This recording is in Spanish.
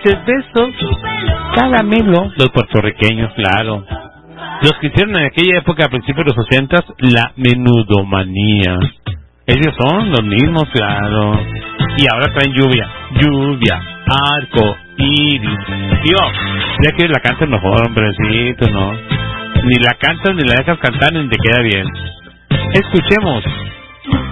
dulces besos, caramelo. Los puertorriqueños, claro. Los que hicieron en aquella época, a principios de los 80s, la menudomanía. Ellos son los mismos, claro. Y ahora traen lluvia, arco, iris. Dios, ya que la cantas mejor, hombrecito, ¿no? Ni la cantas, ni la dejas cantar, ni te queda bien. Escuchemos